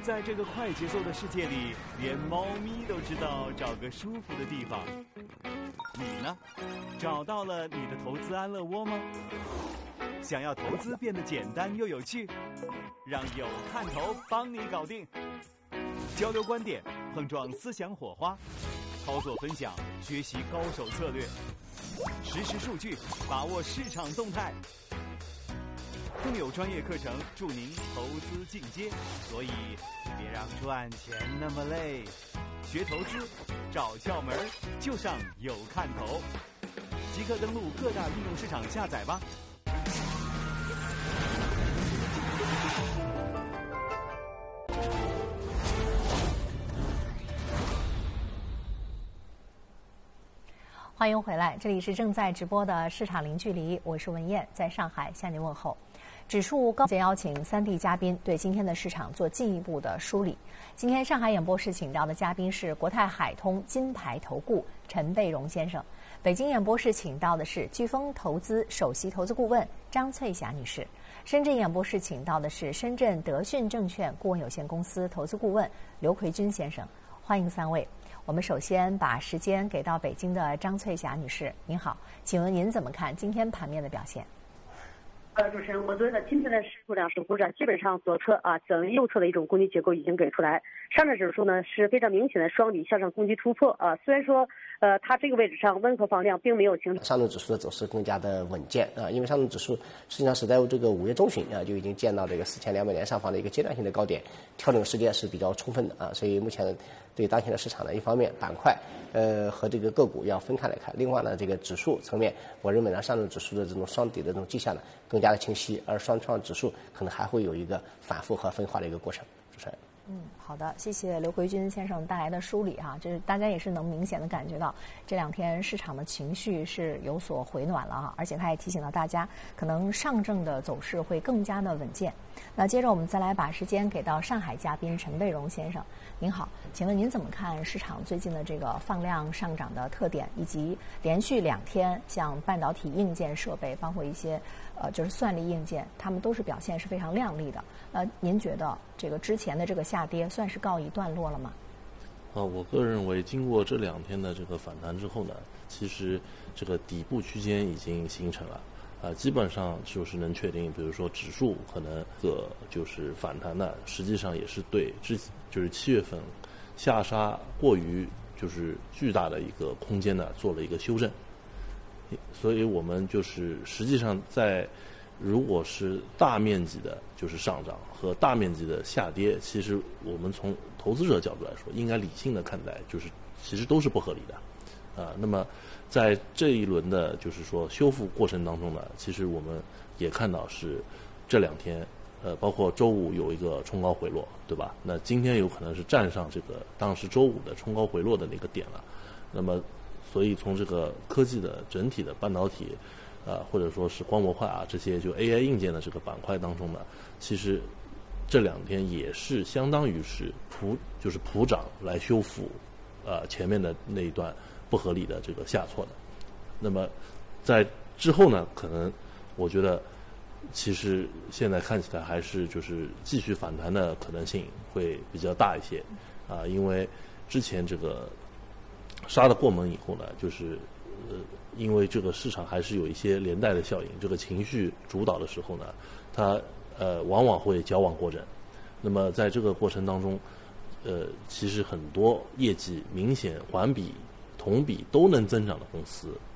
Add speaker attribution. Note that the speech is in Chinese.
Speaker 1: 在这个快节奏的世界里，连猫咪都知道找个舒服的地方。你呢？找到了你的投资安乐窝吗？想要投资变得简单又有趣，让有看头帮你搞定。交流观点，碰撞思想火花，操作分享，学习高手策略，实时数据，把握市场动态。更有专业课程助您投资进阶，所以别让赚钱那么累。学投资，找窍门就上有看头。即刻登录各大应用市场下载吧。
Speaker 2: 欢迎回来，这里是正在直播的市场零距离，我是文燕，在上海向您问候。指数高节邀请3D 嘉宾对今天的市场做进一步的梳理。今天上海演播室请到的嘉宾是国泰海通金牌投顾陈贝荣先生，北京演播室请到的是飓风投资首席投资顾问张翠霞女士，深圳演播室请到的是深圳德讯证券顾问有限公司投资顾问刘奎军先生。欢迎3位。我们首先把时间给到北京的张翠霞女士，您好，请问您怎么看今天盘面的表现？
Speaker 3: 主持人，我觉得今天的市场是股指基本上左侧等右侧的一种攻击结构已经给出来，上证指数呢是非常明显的双底向上攻击突破虽然说它这个位置上温和放量并没有形成。
Speaker 4: 上证指数的走势更加的稳健因为上证指数实际上是在这个5月中旬就已经见到这个4200点上方的一个阶段性的高点，调整时间是比较充分的所以目前对当前的市场呢，一方面板块和这个个股要分开来看，另外呢这个指数层面，我认为呢上证指数的这种双底的这种迹象呢更加的清晰，而双创指数可能还会有一个反复和分化的一个过程。主持人。
Speaker 2: 好的，谢谢刘奎军先生带来的梳理就是大家也是能明显的感觉到这2天市场的情绪是有所回暖了而且他也提醒到大家，可能上证的走势会更加的稳健。那接着我们再来把时间给到上海嘉宾陈贝荣先生，您好，请问您怎么看市场最近的这个放量上涨的特点，以及连续2天像半导体硬件设备，包括一些就是算力硬件，他们都是表现是非常亮丽的。您觉得这个之前的这个下跌算是告一段落了吗？
Speaker 5: 我个人认为经过这2天的这个反弹之后呢，其实这个底部区间已经形成了基本上就是能确定，比如说指数可能就是反弹的，实际上也是对就是7月份下杀过于就是巨大的一个空间呢做了一个修正，所以我们就是实际上如果是大面积的就是上涨和大面积的下跌，其实我们从投资者角度来说应该理性的看待，就是其实都是不合理的那么在这一轮的就是说修复过程当中呢，其实我们也看到是这2天包括周五有一个冲高回落，对吧？那今天有可能是站上这个当时周五的冲高回落的那个点了。那么所以从这个科技的整体的半导体或者说是光模块这些就 AI 硬件的这个板块当中呢，其实这2天也是相当于是普涨来修复前面的那一段不合理的这个下挫的。那么在之后呢，可能我觉得其实现在看起来还是就是继续反弹的可能性会比较大一些因为之前这个杀了过门以后呢，就是因为这个市场还是有一些连带的效应，这个情绪主导的时候呢，它往往会矫枉过正。那么在这个过程当中其实很多业绩明显环比同比都能增长的公司